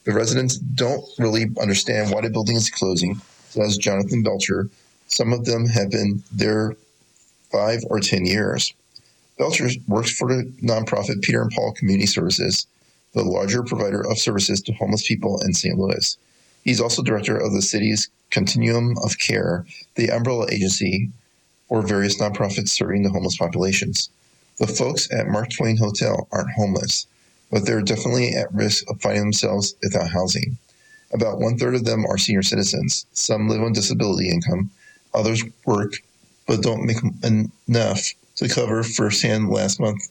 The residents don't really understand why the building is closing, says Jonathan Belcher. Some of them have been there 5 or 10 years. Belcher works for the nonprofit Peter and Paul Community Services, the larger provider of services to homeless people in St. Louis. He's also director of the city's Continuum of Care, the umbrella agency for various nonprofits serving the homeless populations. The folks at Mark Twain Hotel aren't homeless, but they're definitely at risk of finding themselves without housing. About 1/3 of them are senior citizens. Some live on disability income. Others work, but don't make enough to cover first-hand last month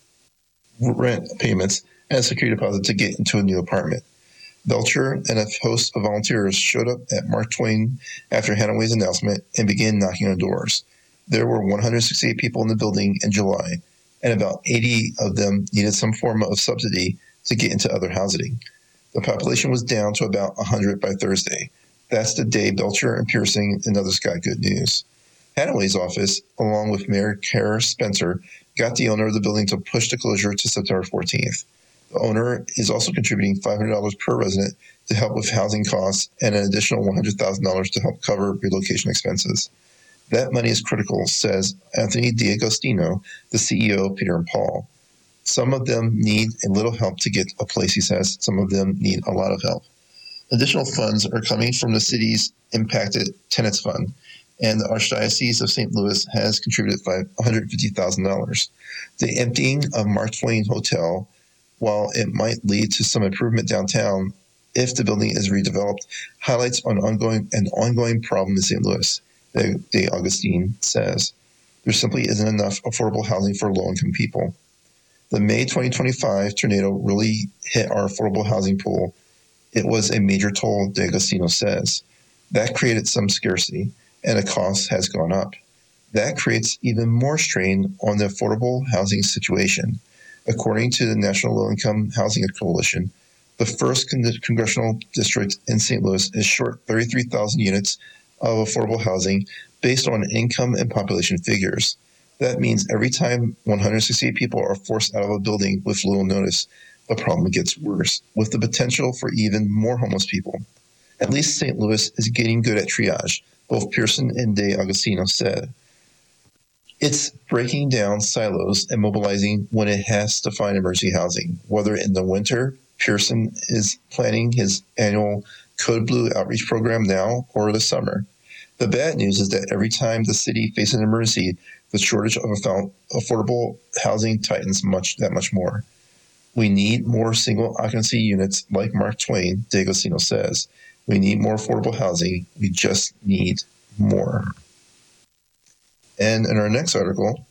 rent payments and a security deposit to get into a new apartment. Belcher and a host of volunteers showed up at Mark Twain after Hanaway's announcement and began knocking on doors. There were 168 people in the building in July, and about 80 of them needed some form of subsidy to get into other housing. The population was down to about 100 by Thursday. That's the day Belcher and Pearson and others got good news. Hanaway's office, along with Mayor Kara Spencer, got the owner of the building to push the closure to September 14th. The owner is also contributing $500 per resident to help with housing costs and an additional $100,000 to help cover relocation expenses. That money is critical, says Anthony D'Agostino, the CEO of Peter and Paul. Some of them need a little help to get a place, he says. Some of them need a lot of help. Additional funds are coming from the city's Impacted Tenants Fund, and the Archdiocese of St. Louis has contributed $150,000. The emptying of Mark Twain Hotel, while it might lead to some improvement downtown if the building is redeveloped, highlights an ongoing problem in St. Louis. D'Agostino says there simply isn't enough affordable housing for low-income people. The May 2025 tornado really hit our affordable housing pool. It was a major toll, D'Agostino says. That created some scarcity, and the cost has gone up. That creates even more strain on the affordable housing situation. According to the National Low-Income Housing Coalition, the 1st Congressional District in St. Louis is short 33,000 units of affordable housing based on income and population figures. That means every time 168 people are forced out of a building with little notice, the problem gets worse, with the potential for even more homeless people. At least St. Louis is getting good at triage, both Pearson and D'Agostino said. It's breaking down silos and mobilizing when it has to find emergency housing. Whether in the winter, Pearson is planning his annual Code Blue outreach program now, or the summer. The bad news is that every time the city faces an emergency, the shortage of affordable housing tightens that much more. We need more single occupancy units like Mark Twain, D'Agostino says. We need more affordable housing. We just need more. And in our next article,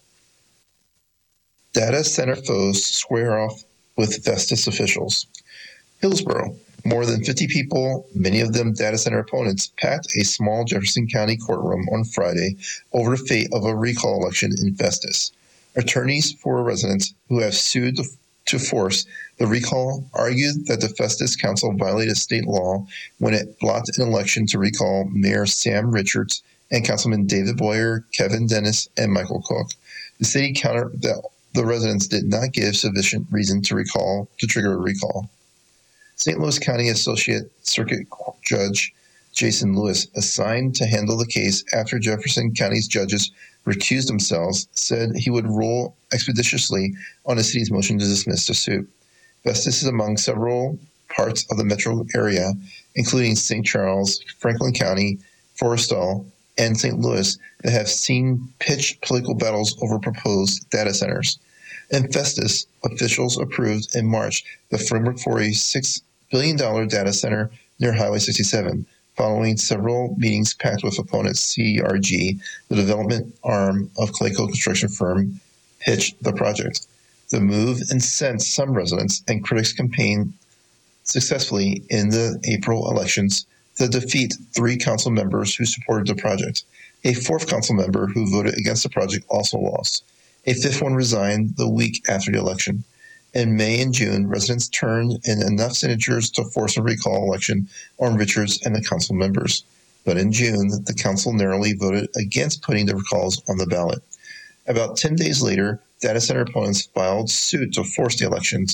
data center foes square off with Vestas officials. Hillsborough. More than 50 people, many of them data center opponents, packed a small Jefferson County courtroom on Friday over the fate of a recall election in Vestas. Attorneys for residents who have sued to force the recall argued that the Vestas Council violated state law when it blocked an election to recall Mayor Sam Richards and Councilman David Boyer, Kevin Dennis, and Michael Cook. The city countered that the residents did not give sufficient reason to trigger a recall. St. Louis County Associate Circuit Judge Jason Lewis, assigned to handle the case after Jefferson County's judges recused themselves, said he would rule expeditiously on the city's motion to dismiss the suit. Vestas is among several parts of the metro area, including St. Charles, Franklin County, Forrestal, and St. Louis, that have seen pitched political battles over proposed data centers. In Vestas, officials approved in March the framework for a $6 billion data center near Highway 67, following several meetings packed with opponents. CRG, the development arm of Clayco construction firm, pitched the project. The move incensed some residents, and critics campaigned successfully in the April elections to defeat 3 council members who supported the project. A 4th council member who voted against the project also lost. A 5th one resigned the week after the election. In May and June, residents turned in enough signatures to force a recall election on Richards and the council members. But in June, the council narrowly voted against putting the recalls on the ballot. About 10 days later, data center opponents filed suit to force the elections.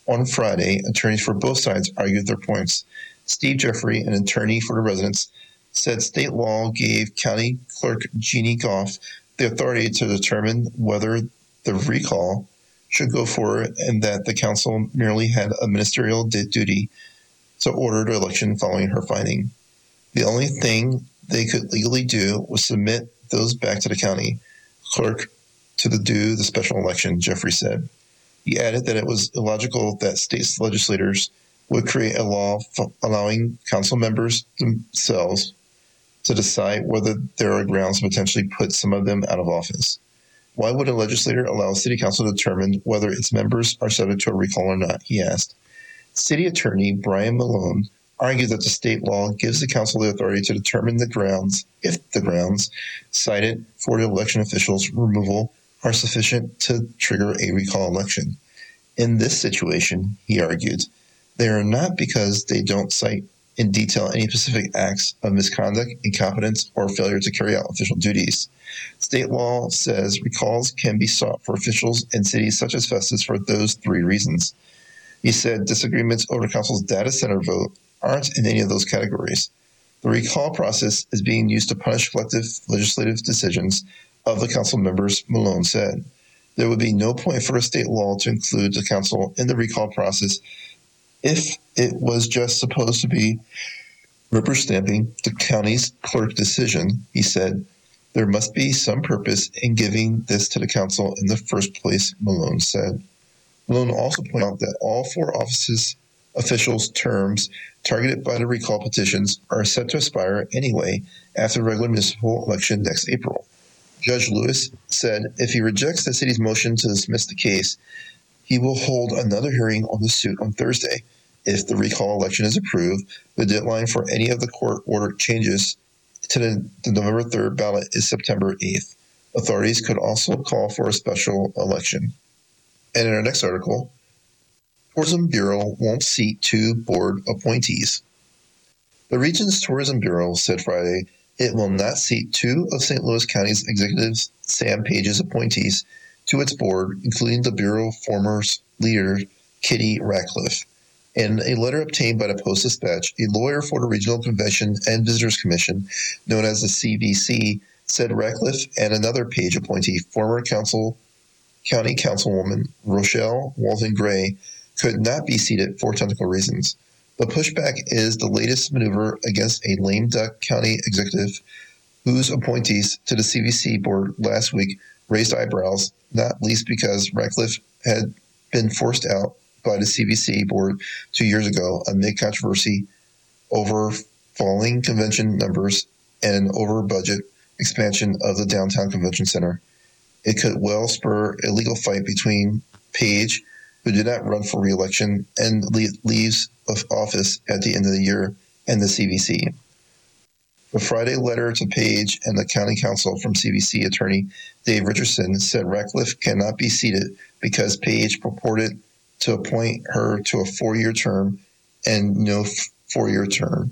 On Friday, attorneys for both sides argued their points. Steve Jeffrey, an attorney for the residents, said state law gave County Clerk Jeannie Goff the authority to determine whether the recall should go forward and that the council merely had a ministerial duty to order the election following her finding. The only thing they could legally do was submit those back to the county clerk to do the special election, Jeffrey said. He added that it was illogical that state legislators would create a law allowing council members themselves to decide whether there are grounds to potentially put some of them out of office. Why would a legislator allow a city council to determine whether its members are subject to a recall or not, he asked. City Attorney Brian Malone argued that the state law gives the council the authority to determine the grounds, if the grounds cited for the election officials' removal are sufficient to trigger a recall election. In this situation, he argued, they are not because they don't cite in detail any specific acts of misconduct, incompetence, or failure to carry out official duties. State law says recalls can be sought for officials in cities such as Festus for those three reasons. He said disagreements over the council's data center vote aren't in any of those categories. The recall process is being used to punish collective legislative decisions of the council members, Malone said. There would be no point for a state law to include the council in the recall process if it was just supposed to be rubber stamping the county's clerk decision, he said. There must be some purpose in giving this to the council in the first place, Malone said. Malone also pointed out that all four officials' terms targeted by the recall petitions are set to expire anyway after the regular municipal election next April. Judge Lewis said if he rejects the city's motion to dismiss the case, he will hold another hearing on the suit on Thursday. If the recall election is approved, the deadline for any of the court-ordered changes to the November 3rd ballot is September 8th. Authorities could also call for a special election. And in our next article, Tourism Bureau won't seat two board appointees. The region's Tourism Bureau said Friday it will not seat two of St. Louis County's executives, Sam Page's appointees, to its board, including the Bureau former leader, Kitty Ratcliffe. In a letter obtained by the Post-Dispatch, a lawyer for the Regional Convention and Visitors Commission, known as the CVC, said Ratcliffe and another Page appointee, former County Councilwoman Rochelle Walton Gray, could not be seated for technical reasons. The pushback is the latest maneuver against a lame duck county executive whose appointees to the CVC board last week raised eyebrows, not least because Ratcliffe had been forced out by the CVC board 2 years ago amid controversy over falling convention numbers and over budget expansion of the downtown convention center. It could well spur a legal fight between Page, who did not run for re-election and leaves of office at the end of the year, and the CVC. The Friday letter to Page and the county council from CVC attorney Dave Richardson said Ratcliffe cannot be seated because Page purported to appoint her to a 4-year term and no 4-year term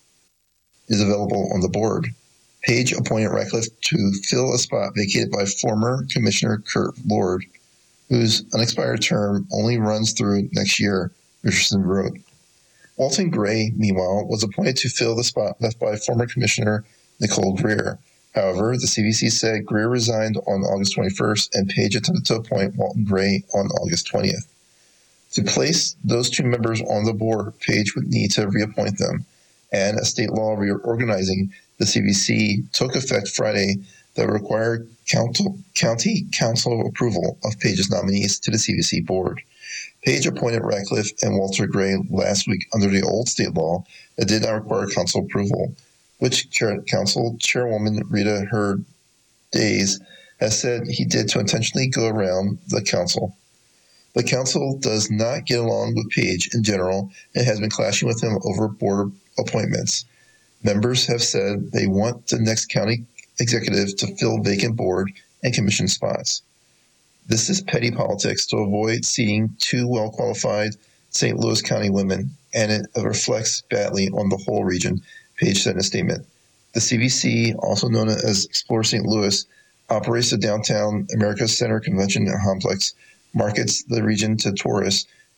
is available on the board. Page appointed Ratcliffe to fill a spot vacated by former Commissioner Kurt Lord, whose unexpired term only runs through next year, Richardson wrote. Walton Gray, meanwhile, was appointed to fill the spot left by former Commissioner Nicole Greer. However, the CVC said Greer resigned on August 21st and Page attempted to appoint Walton Gray on August 20th. To place those two members on the board, Page would need to reappoint them, and a state law reorganizing the CVC took effect Friday that required county council approval of Page's nominees to the CVC board. Page appointed Ratcliffe and Walter Gray last week under the old state law that did not require council approval, which council chairwoman Rita Hurd Days has said he did to intentionally go around the council. The council does not get along with Page in general and has been clashing with him over board appointments. Members have said they want the next county executive to fill vacant board and commission spots. This is petty politics to avoid seating two well-qualified St. Louis County women, and it reflects badly on the whole region, Page said in a statement. The CVC, also known as Explore St. Louis, operates the downtown America Center Convention Complex, markets the region to tourists,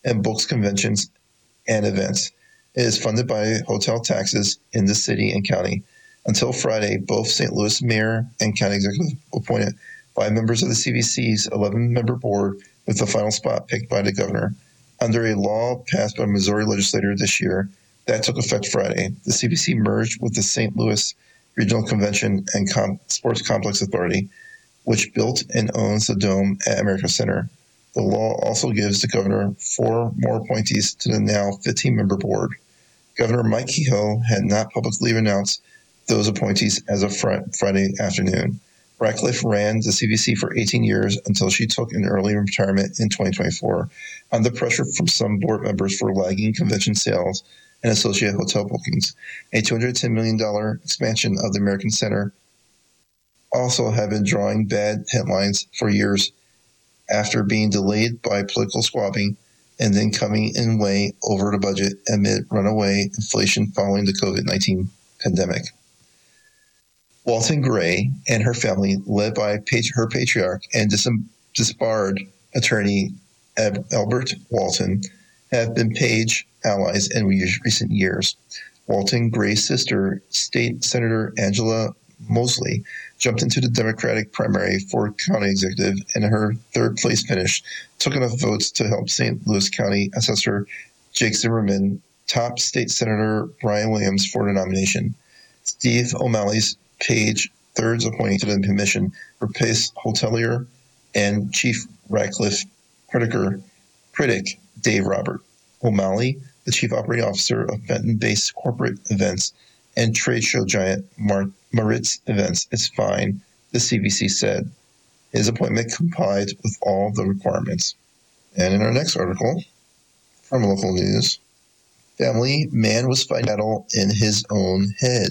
and books conventions and events. It is funded by hotel taxes in the city and county. Until Friday, both St. Louis mayor and county executive appointed 5 members of the CVC's 11-member board, with the final spot picked by the governor. Under a law passed by a Missouri legislator this year that took effect Friday, the CVC merged with the St. Louis Regional Convention and Sports Complex Authority, which built and owns the Dome at America Center. The law also gives the governor 4 more appointees to the now 15-member board. Governor Mike Kehoe had not publicly announced those appointees as of Friday afternoon. Ratcliffe ran the CVC for 18 years until she took an early retirement in 2024, under pressure from some board members for lagging convention sales and associated hotel bookings. A $210 million expansion of the American Center also had been drawing bad headlines for years after being delayed by political squabbling and then coming in way over the budget amid runaway inflation following the COVID-19 pandemic. Walton Gray and her family, led by her patriarch and disbarred attorney Albert Walton, have been Page allies in recent years. Walton Gray's sister, State Senator Angela Mosley, jumped into the Democratic primary for county executive, and her third-place finish took enough votes to help St. Louis County Assessor Jake Zimmerman top State Senator Brian Williams for the nomination. Steve O'Malley's Page, third appointee to the commission, replaced hotelier and Chief Ratcliffe critic Dave Robert. O'Malley, the chief operating officer of Benton-based corporate events and trade show giant Maritz Events, is fine, the CVC said. His appointment complied with all the requirements. And in our next article, from local news, family, man was fighting battle in his own head.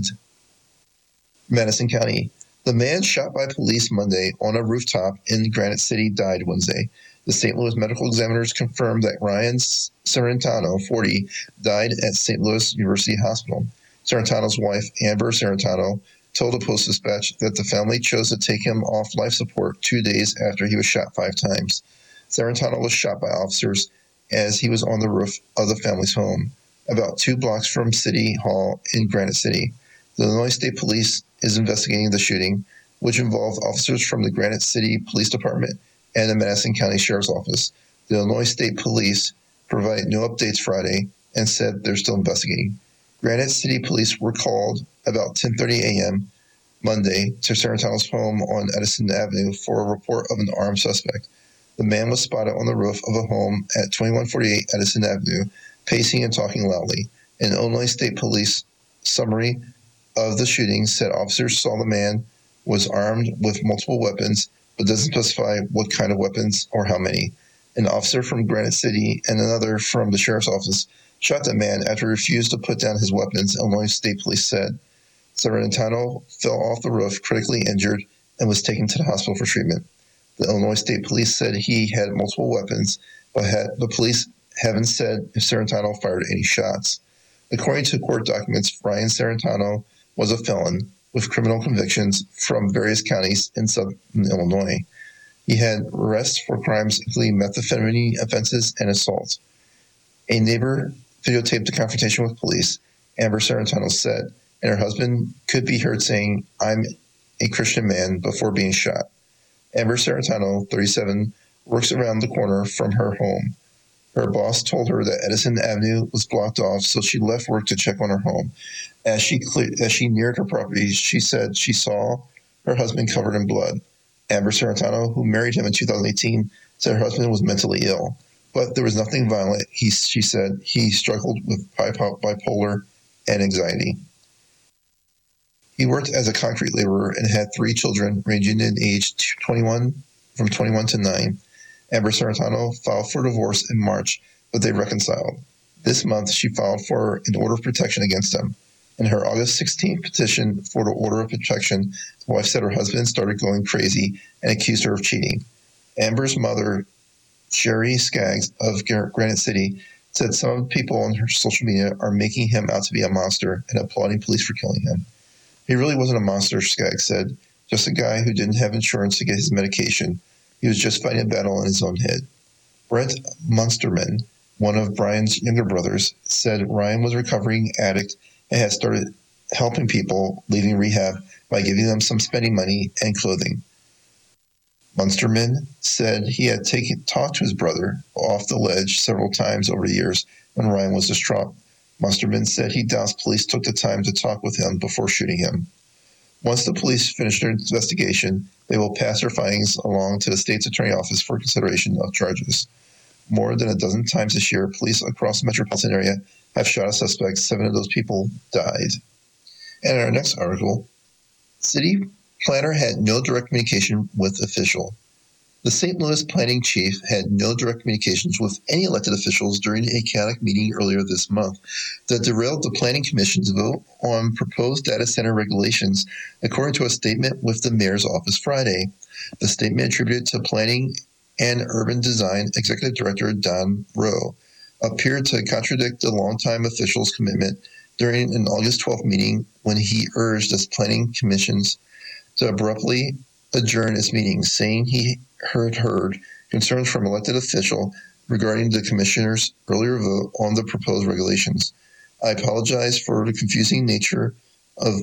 Madison County. The man shot by police Monday on a rooftop in Granite City died Wednesday. The St. Louis medical examiners confirmed that Ryan Serrentano, 40, died at St. Louis University Hospital. Serrentano's wife, Amber Serrentano, told the Post-Dispatch that the family chose to take him off life support 2 days after he was shot 5 times. Serrentano was shot by officers as he was on the roof of the family's home, about 2 blocks from City Hall in Granite City. The Illinois State Police is investigating the shooting, which involved officers from the Granite City Police Department and the Madison County Sheriff's Office. The Illinois State Police provided no updates Friday and said they're still investigating. Granite City Police were called about 10:30 a.m. Monday to Serrentano's home on Edison Avenue for a report of an armed suspect. The man was spotted on the roof of a home at 2148 Edison Avenue, pacing and talking loudly. An Illinois State Police summary of the shooting said officers saw the man was armed with multiple weapons, but doesn't specify what kind of weapons or how many. An officer from Granite City and another from the sheriff's office shot the man after he refused to put down his weapons, Illinois State Police said. Serrentano fell off the roof, critically injured, and was taken to the hospital for treatment. The Illinois State Police said he had multiple weapons, but the police haven't said if Serrentano fired any shots. According to court documents, Ryan Serrentano was a felon with criminal convictions from various counties in southern Illinois. He had arrests for crimes including methamphetamine offenses and assault. A neighbor videotaped the confrontation with police, Amber Serrentano said, and her husband could be heard saying, "I'm a Christian man," before being shot. Amber Serrentano, 37, works around the corner from her home. Her boss told her that Edison Avenue was blocked off, so she left work to check on her home. As she neared her property, she said she saw her husband covered in blood. Amber Serrentano, who married him in 2018, said her husband was mentally ill, but there was nothing violent. She said he struggled with bipolar and anxiety. He worked as a concrete laborer and had 3 children ranging in age from 21 to 9. Amber Serrentano filed for divorce in March, but they reconciled. This month, she filed for an order of protection against them. In her August 16th petition for the order of protection, the wife said her husband started going crazy and accused her of cheating. Amber's mother, Sherry Skaggs of Granite City, said some people on her social media are making him out to be a monster and applauding police for killing him. He really wasn't a monster, Skaggs said, just a guy who didn't have insurance to get his medication. He was just fighting a battle in his own head. Brent Munsterman, one of Brian's younger brothers, said Ryan was a recovering addict and had started helping people leaving rehab by giving them some spending money and clothing. Munsterman said he had talked to his brother off the ledge several times over the years when Ryan was distraught. Munsterman said he doubts police took the time to talk with him before shooting him. Once the police finish their investigation, they will pass their findings along to the state's attorney's office for consideration of charges. More than a dozen times this year, police across the metropolitan area have shot a suspect. 7 of those people died. And in our next article, city planner had no direct communication with official. The St. Louis planning chief had no direct communications with any elected officials during a chaotic meeting earlier this month that derailed the Planning Commission's vote on proposed data center regulations, according to a statement with the mayor's office Friday. The statement attributed to Planning and Urban Design Executive Director Don Rowe appeared to contradict the longtime official's commitment during an August 12th meeting when he urged the Planning Commissions to abruptly adjourn its meeting, saying he heard concerns from elected official regarding the commissioner's earlier vote on the proposed regulations. I apologize for the confusing nature of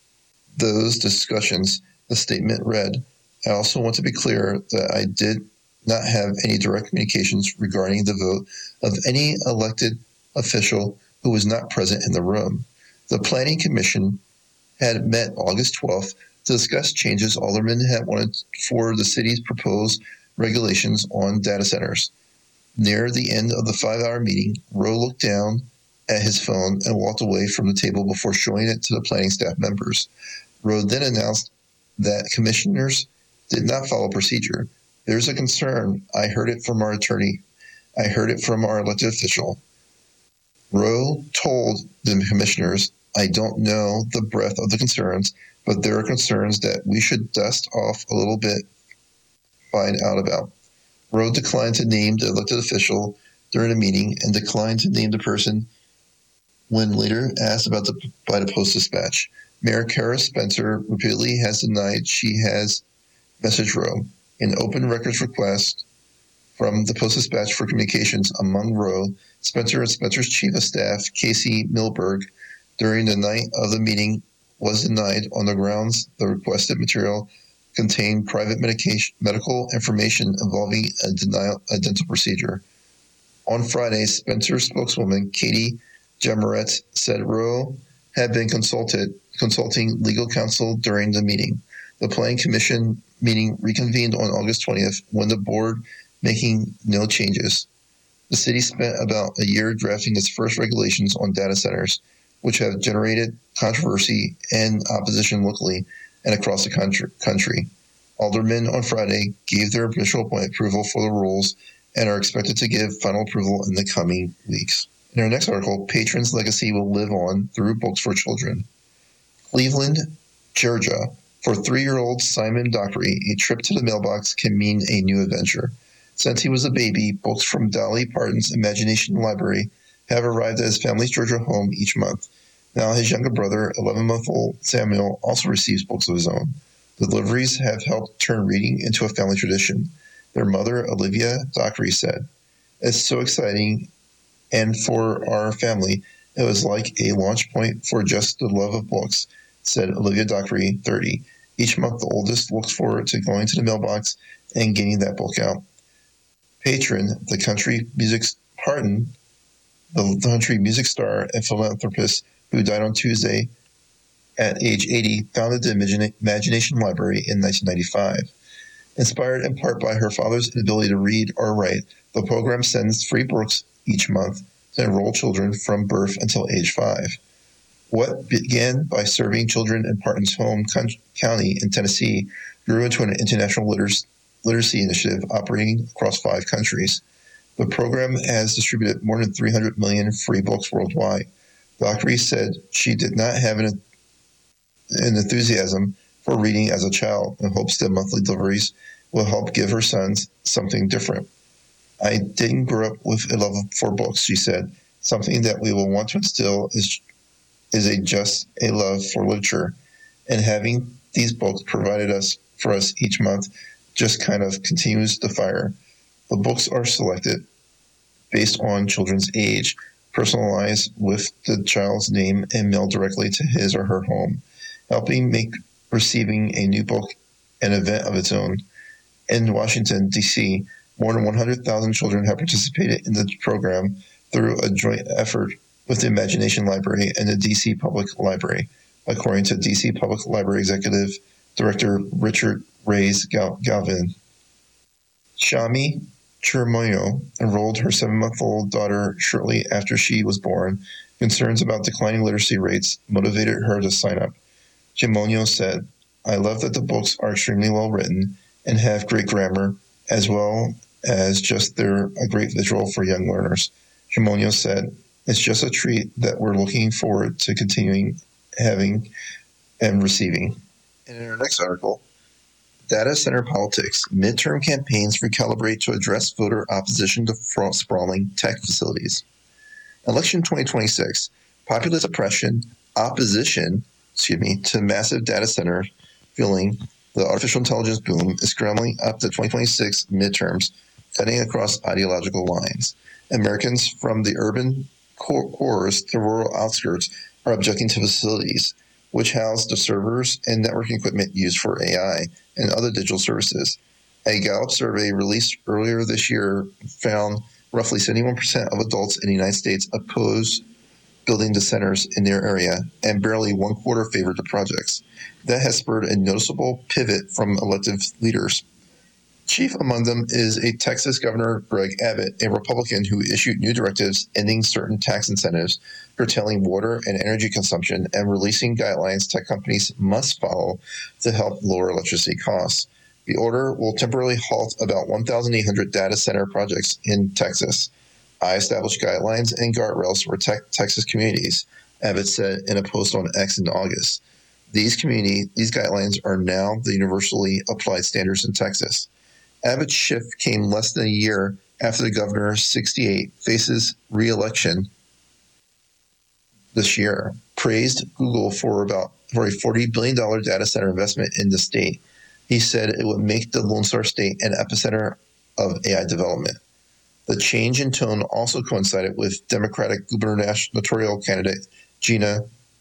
those discussions, the statement read. I also want to be clear that I did not have any direct communications regarding the vote of any elected official who was not present in the room. The Planning Commission had met August 12th to discuss changes aldermen had wanted for the city's proposed regulations on data centers. Near the end of the 5-hour meeting, Rowe looked down at his phone and walked away from the table before showing it to the planning staff members. Rowe then announced that commissioners did not follow procedure. There's a concern. I heard it from our attorney. I heard it from our elected official. Rowe told the commissioners, I don't know the breadth of the concerns, but there are concerns that we should dust off a little bit, find out about. Rowe declined to name the elected official during the meeting and declined to name the person when later asked about by the Post-Dispatch. Mayor Kara Spencer repeatedly has denied she has messaged Rowe. An open records request from the Post-Dispatch for communications among Rowe, Spencer, and Spencer's chief of staff, Casey Milberg, during the night of the meeting was denied on the grounds the requested material contained private medical information involving a dental procedure. On Friday, Spencer's spokeswoman, Katie Jamaretz, said Rowe had been consulting legal counsel during the meeting. The Planning Commission meeting reconvened on August 20th when the board making no changes. The city spent about a year drafting its first regulations on data centers, which have generated controversy and opposition locally and across the country. Aldermen on Friday gave their initial approval for the rules and are expected to give final approval in the coming weeks. In our next article, Patron's legacy will live on through books for children. Cleveland, Georgia. For 3-year-old Simon Dockery, a trip to the mailbox can mean a new adventure. Since he was a baby, books from Dolly Parton's Imagination Library have arrived at his family's Georgia home each month. Now his younger brother, 11-month-old Samuel, also receives books of his own. The deliveries have helped turn reading into a family tradition. Their mother, Olivia Dockery, said, It's so exciting, and for our family, it was like a launch point for just the love of books, said Olivia Dockery, 30. Each month, the oldest looks forward to going to the mailbox and getting that book out. Patron, the country music star and philanthropist who died on Tuesday at age 80, founded the Imagination Library in 1995. Inspired in part by her father's inability to read or write, the program sends free books each month to enroll children from birth until age 5. What began by serving children in Parton's home county in Tennessee grew into an international literacy initiative operating across 5 countries. The program has distributed more than 300 million free books worldwide. Dockery said she did not have an enthusiasm for reading as a child and hopes that monthly deliveries will help give her sons something different. I didn't grow up with a love for books, she said. Something that we will want to instill is just a love for literature. And having these books provided for us each month just kind of continues the fire. The books are selected based on children's age, personalized with the child's name and mailed directly to his or her home, helping make receiving a new book an event of its own. In Washington, D.C., more than 100,000 children have participated in the program through a joint effort with the Imagination Library and the D.C. Public Library, according to D.C. Public Library Executive Director Richard Reyes Galvin. Shami Chirmoyo enrolled her 7-month-old daughter shortly after she was born. Concerns about declining literacy rates motivated her to sign up. Chirmoyo said, "I love that the books are extremely well written and have great grammar, as well as just they're a great visual for young learners." Chirmoyo said, "It's just a treat that we're looking forward to continuing having and receiving." And in our next article, Data Center Politics, Midterm Campaigns Recalibrate to Address Voter Opposition to Sprawling Tech Facilities. Election 2026, populist opposition to massive data centers fueling the artificial intelligence boom is scrambling up the 2026 midterms, cutting across ideological lines. Americans from the urban cores to rural outskirts are objecting to facilities, which house the servers and networking equipment used for AI and other digital services. A Gallup survey released earlier this year found roughly 71% of adults in the United States oppose building the centers in their area, and barely 1/4 favored the projects. That has spurred a noticeable pivot from elected leaders. Chief among them is a Texas Governor Greg Abbott, a Republican who issued new directives ending certain tax incentives, curtailing water and energy consumption, and releasing guidelines tech companies must follow to help lower electricity costs. The order will temporarily halt about 1,800 data center projects in Texas. "I established guidelines and guardrails for Texas communities," Abbott said in a post on X in August. These guidelines are now the universally applied standards in Texas. Abbott's shift came less than a year after the governor, 68, faces re-election this year, praised Google for a $40 billion data center investment in the state. He said it would make the Lone Star State an epicenter of AI development. The change in tone also coincided with Democratic gubernatorial candidate Gina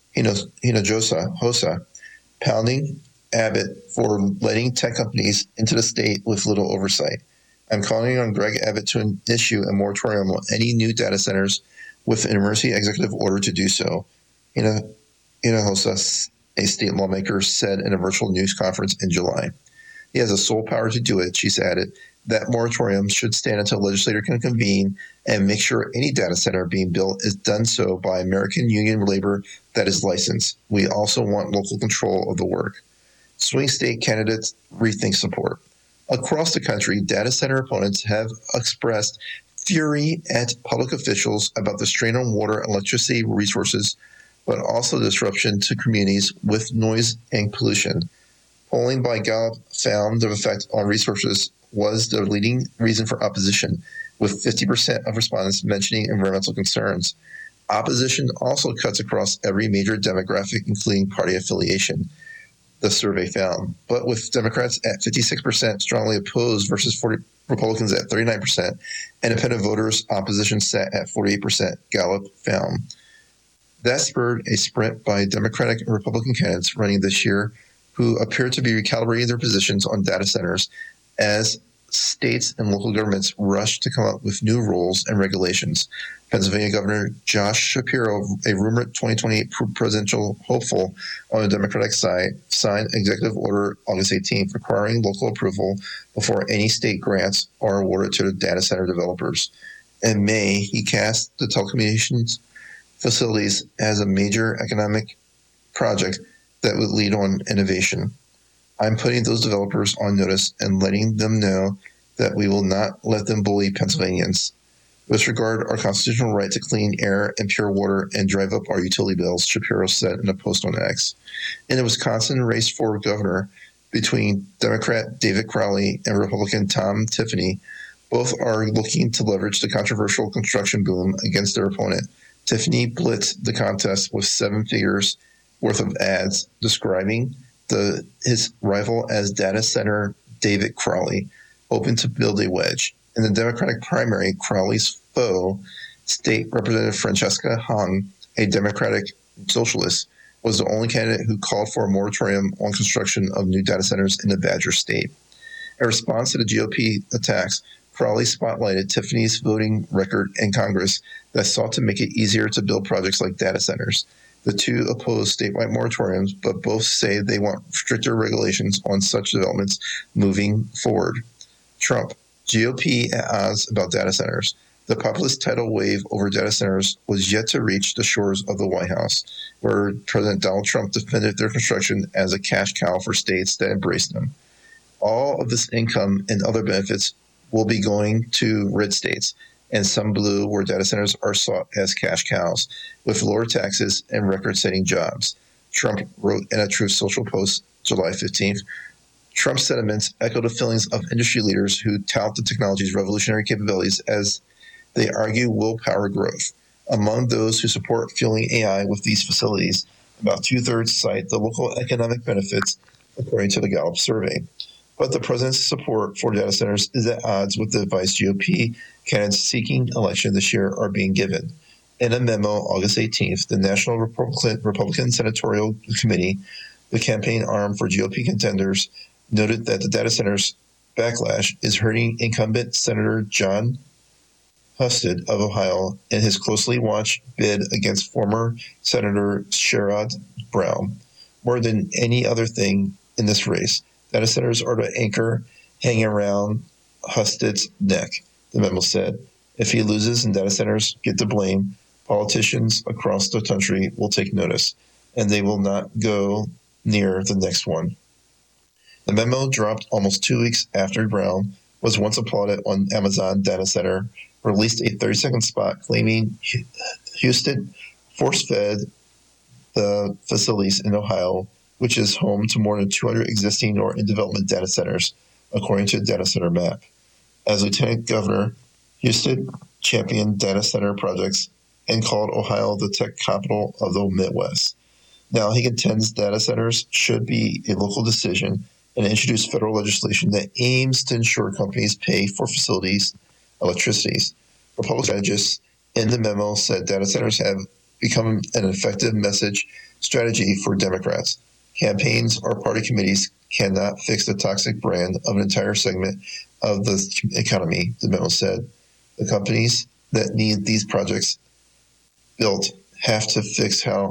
Hinojosa pounding Abbott for letting tech companies into the state with little oversight. "I'm calling on Greg Abbott to issue a moratorium on any new data centers with an emergency executive order to do so," Hinojosa, a state lawmaker, said in a virtual news conference in July. "He has the sole power to do it," she added. "That moratorium should stand until a legislator can convene and make sure any data center being built is done so by American union labor that is licensed. We also want local control of the work." Swing state candidates rethink support. Across the country, data center opponents have expressed fury at public officials about the strain on water and electricity resources, but also disruption to communities with noise and pollution. Polling by Gallup found the effect on resources was the leading reason for opposition, with 50% of respondents mentioning environmental concerns. Opposition also cuts across every major demographic, including party affiliation, the survey found. But with Democrats at 56% strongly opposed versus Republicans at 39%, independent voters' opposition sat at 48%, Gallup found. That spurred a sprint by Democratic and Republican candidates running this year who appear to be recalibrating their positions on data centers as states and local governments rush to come up with new rules and regulations. Pennsylvania Governor Josh Shapiro, a rumored 2028 presidential hopeful on the Democratic side, signed Executive Order August 18th requiring local approval before any state grants are awarded to the data center developers. In May, he cast the telecommunications facilities as a major economic project that would lead on innovation. "I'm putting those developers on notice and letting them know that we will not let them bully Pennsylvanians. Disregard our constitutional right to clean air and pure water and drive up our utility bills," Shapiro said in a post on X. In the Wisconsin race for governor between Democrat David Crowley and Republican Tom Tiffany, both are looking to leverage the controversial construction boom against their opponent. Tiffany blitzed the contest with 7 figures worth of ads describing his rival as data center David Crowley, hoping to build a wedge. In the Democratic primary, Crowley's foe, State Representative Francesca Hong, a Democratic socialist, was the only candidate who called for a moratorium on construction of new data centers in the Badger State. In response to the GOP attacks, Crowley spotlighted Tiffany's voting record in Congress that sought to make it easier to build projects like data centers. The two oppose statewide moratoriums, but both say they want stricter regulations on such developments moving forward. Trump, GOP at odds about data centers. The populist tidal wave over data centers was yet to reach the shores of the White House, where President Donald Trump defended their construction as a cash cow for states that embraced them. All of this income and other benefits will be going to red states, and some blue where data centers are sought as cash cows, with lower taxes and record-setting jobs. Trump wrote in a Truth Social post July 15th, Trump's sentiments echo the feelings of industry leaders who tout the technology's revolutionary capabilities as they argue will power growth. Among those who support fueling AI with these facilities, about two-thirds cite the local economic benefits, according to the Gallup survey. But the president's support for data centers is at odds with the advice GOP candidates seeking election this year are being given. In a memo August 18th, the National Republican Senatorial Committee, the campaign arm for GOP contenders, noted that the data centers backlash is hurting incumbent Senator Jon Husted of Ohio in his closely watched bid against former Senator Sherrod Brown. More than any other thing in this race, data centers are the anchor hanging around Husted's neck, the memo said. If he loses and data centers get the blame, politicians across the country will take notice, and they will not go near the next one. The memo dropped almost 2 weeks after Brown was once applauded on Amazon Data Center, released a 30-second spot claiming Houston force-fed the facilities in Ohio, which is home to more than 200 existing or in-development data centers, according to Data Center Map. As Lieutenant Governor, Houston championed data center projects and called Ohio the tech capital of the Midwest. Now he contends data centers should be a local decision and introduce federal legislation that aims to ensure companies pay for facilities' electricities. Republican strategists in the memo said data centers have become an effective message strategy for Democrats. Campaigns or party committees cannot fix the toxic brand of an entire segment of the economy, the memo said. The companies that need these projects built have to fix how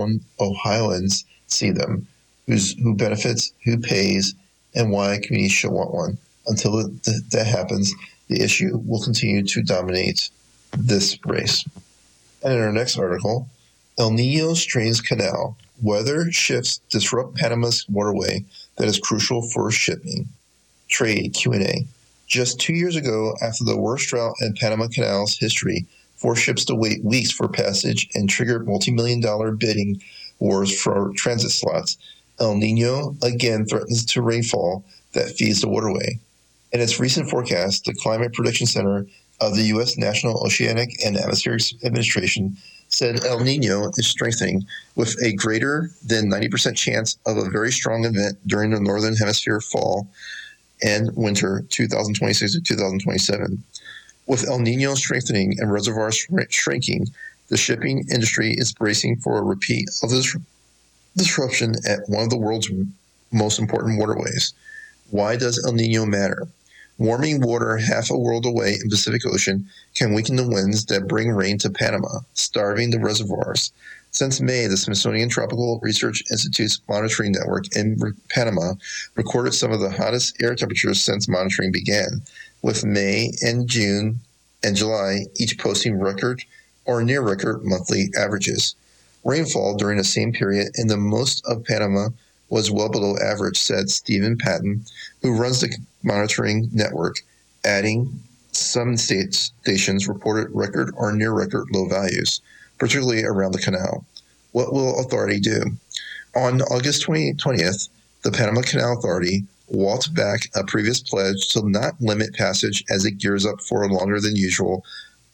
Ohioans see them, who benefits, who pays, and why communities should want one. Until that happens, the issue will continue to dominate this race. And in our next article, El Niño strains canal. Weather shifts disrupt Panama's waterway that is crucial for shipping. Trade Q&A. Just 2 years ago, after the worst drought in Panama Canal's history, forced ships to wait weeks for passage and triggered multi-million-dollar bidding wars for transit slots, El Niño again threatens to rainfall that feeds the waterway. In its recent forecast, the Climate Prediction Center of the U.S. National Oceanic and Atmospheric Administration said El Niño is strengthening with a greater than 90% chance of a very strong event during the Northern Hemisphere fall and winter 2026 to 2027. With El Niño strengthening and reservoirs shrinking, the shipping industry is bracing for a repeat of this disruption at one of the world's most important waterways. Why does El Niño matter? Warming water half a world away in the Pacific Ocean can weaken the winds that bring rain to Panama, starving the reservoirs. Since May, the Smithsonian Tropical Research Institute's monitoring network in Panama recorded some of the hottest air temperatures since monitoring began, with May and June and July each posting record or near record monthly averages. Rainfall during the same period in the most of Panama was well below average, said Stephen Patton, who runs the monitoring network, adding some stations reported record or near record low values, particularly around the canal. What will authority do? On August 20th, the Panama Canal Authority walked back a previous pledge to not limit passage as it gears up for a longer than usual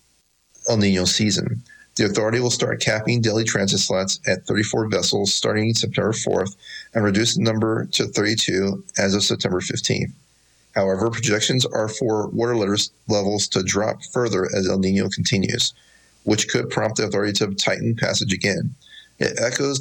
El Niño season. The authority will start capping daily transit slots at 34 vessels starting September 4th and reduce the number to 32 as of September 15th. However, projections are for water levels to drop further as El Nino continues, which could prompt the authority to tighten passage again. It echoes